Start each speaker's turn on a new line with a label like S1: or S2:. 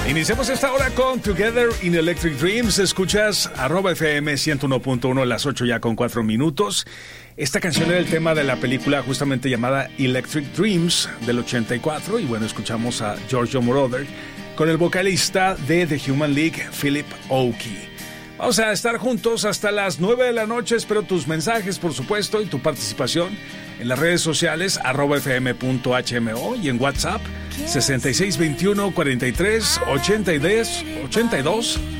S1: Iniciamos esta hora con Together in Electric Dreams. Escuchas @FM 101.1, las 8 ya con 4 minutos. Esta canción era el tema de la película justamente llamada Electric Dreams del 84. Y bueno, escuchamos a Giorgio Moroder con el vocalista de The Human League, Philip Oakey. Vamos a estar juntos hasta las 9 de la noche. Espero tus mensajes, por supuesto, y tu participación en las redes sociales @fm.hmo y en WhatsApp 6621 43 82